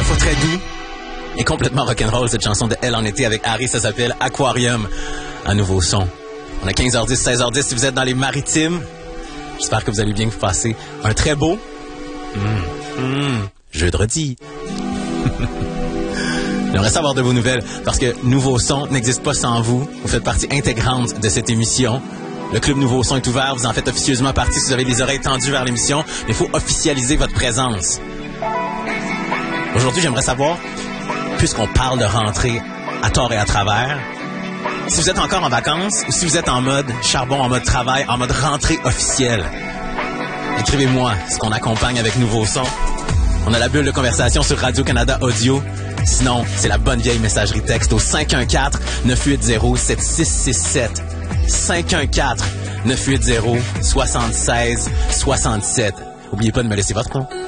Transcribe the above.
fois très doux et complètement rock'n'roll, cette chanson de Elle en été avec Harry, ça s'appelle Aquarium, un nouveau son. On a 15h10, 16h10 si vous êtes dans les maritimes. J'espère que vous allez bien vous passer un très beau jeudi. J'aimerais savoir de vos nouvelles parce que Nouveau Son n'existe pas sans vous. Vous faites partie intégrante de cette émission. Le Club Nouveau Son est ouvert. Vous en faites officieusement partie si vous avez les oreilles tendues vers l'émission. Mais il faut officialiser votre présence. Aujourd'hui, j'aimerais savoir, puisqu'on parle de rentrée à tort et à travers, si vous êtes encore en vacances ou si vous êtes en mode charbon, en mode travail, en mode rentrée officielle. Écrivez-moi ce qu'on accompagne avec Nouveau Son. On a la bulle de conversation sur Radio-Canada Audio. Sinon, c'est la bonne vieille messagerie texte au 514-980-7667. 514-980-7667. N'oubliez pas de me laisser votre nom.